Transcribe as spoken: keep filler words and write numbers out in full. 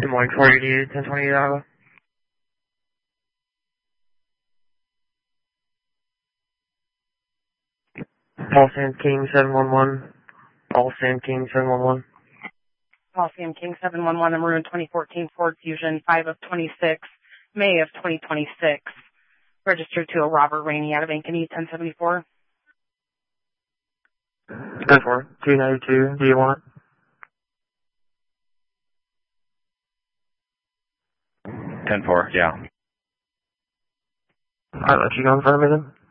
Good morning, four eighty-eight, ten twenty-eight Iowa. Paul Sam King seven one one. Paul Sam King seven one one. Paul Sam King seven one one, a maroon twenty fourteen Ford Fusion, five of twenty-six, May of twenty twenty-six. Registered to a Robert Rainey out of Ankeny, ten seventy-four. Go for it. two ninety-two, do you want it? ten four, yeah. Alright, let you go in front of me then.